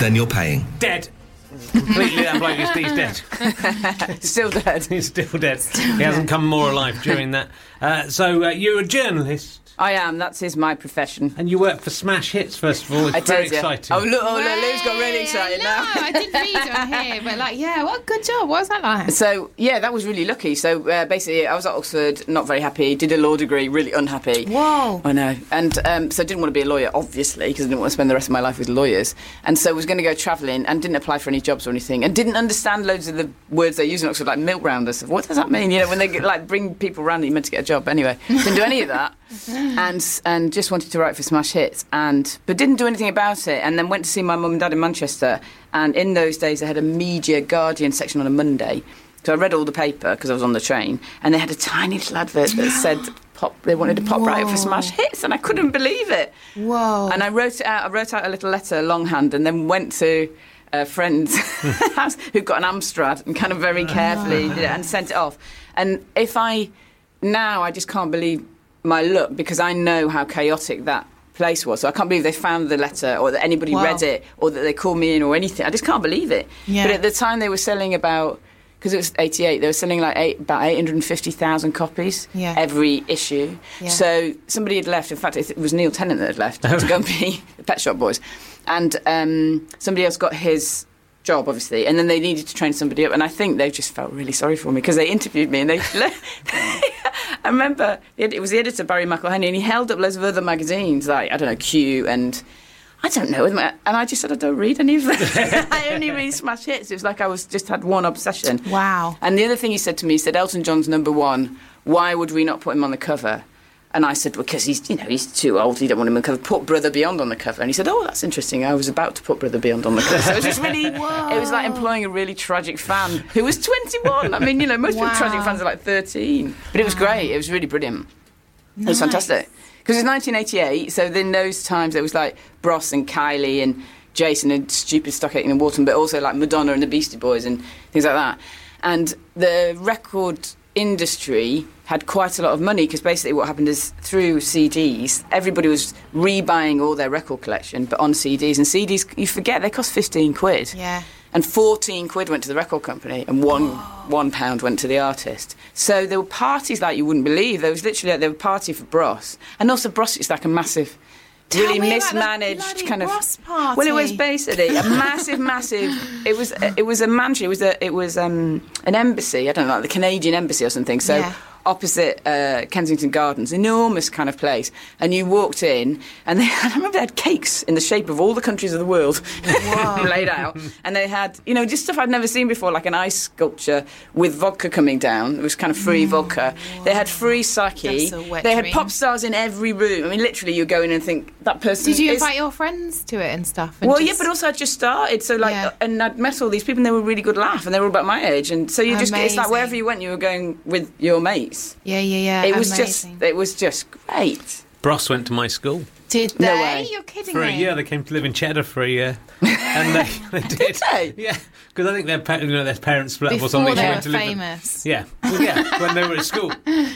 then you're paying. Dead. Completely, that bloke is dead. Still dead. He's still dead. He hasn't come more alive during that. So you're a journalist. I am. That is my profession. And you work for Smash Hits, first of all. It's very exciting. Oh, look, Lou's got really excited now. I didn't read it on here, but what a good job. What was that like? So, that was really lucky. So, basically, I was at Oxford, not very happy, did a law degree, really unhappy. Whoa. I know. And so I didn't want to be a lawyer, obviously, because I didn't want to spend the rest of my life with lawyers. And so I was going to go travelling and didn't apply for any jobs or anything and didn't understand loads of the words they use in Oxford, like milk rounders. What does that mean? When they bring people around that you're meant to get a job. Anyway, didn't do any of that. And just wanted to write for Smash Hits, but didn't do anything about it. And then went to see my mum and dad in Manchester. And in those days, they had a Media Guardian section on a Monday. So I read all the paper because I was on the train, and they had a tiny little advert that said they wanted to pop right up for Smash Hits, and I couldn't believe it. Whoa! And I wrote it out. I wrote out a little letter longhand, and then went to a friend's house who got an Amstrad and kind of very carefully did it and sent it off. And now I just can't believe my luck, because I know how chaotic that place was. So I can't believe they found the letter, or that anybody read it, or that they called me in, or anything. I just can't believe it. Yeah. But at the time they were selling because it was 88, they were selling about 850,000 copies every issue. Yeah. So somebody had left. In fact, it was Neil Tennant that had left to go and be the Pet Shop Boys. And somebody else got his job, obviously, and then they needed to train somebody up, and I think they just felt really sorry for me, because they interviewed me, and I remember it was the editor, Barry McElhenney, and he held up loads of other magazines, like, I don't know, Q, and I don't know, and I just said, I don't read any of them. I only read Smash Hits. It was like I just had one obsession. Wow. And the other thing he said to me, he said, Elton John's number one, why would we not put him on the cover? And I said, well, because he's too old, you don't want him on the cover. Put Brother Beyond on the cover. And he said, oh, that's interesting. I was about to put Brother Beyond on the cover. So it was just really, it was like employing a really tragic fan who was 21. I mean, most people tragic fans are like 13. But it was great. It was really brilliant. Nice. It was fantastic. Because it was 1988, so in those times there was like Bros and Kylie and Jason and Stupid Stock Aitken and Walton, but also like Madonna and the Beastie Boys and things like that. And the record industry had quite a lot of money, because basically what happened is, through CDs, everybody was rebuying all their record collection, but on CDs. And CDs, you forget, they cost 15 quid. Yeah. And 14 quid went to the record company, and one pound went to the artist. So there were parties like you wouldn't believe. There was literally there were a party for Bros. And also Bros is like a massive, really mismanaged kind of Bros party. Well, it was basically a massive. It was a mansion. It was an embassy. I don't know, like the Canadian embassy or something. So opposite Kensington Gardens, enormous kind of place. And you walked in, and I remember they had cakes in the shape of all the countries of the world laid out. And they had, just stuff I'd never seen before, like an ice sculpture with vodka coming down. It was kind of free vodka. They had free sake. They had pop stars in every room. I mean, literally, you go in and think, that person Did you invite your friends to it and stuff? Yeah, but also I'd just started. So, and I'd met all these people, and they were a really good laugh, and they were about my age. And so it's like wherever you went, you were going with your mates. Yeah. It was just great. Bros went to my school. Did they? No way. You're kidding For a me. year, they came to live in Cheddar for a year, and they did. Did they? Yeah, because I think their parents split up or Before something. they She were went to live famous. when they were at school.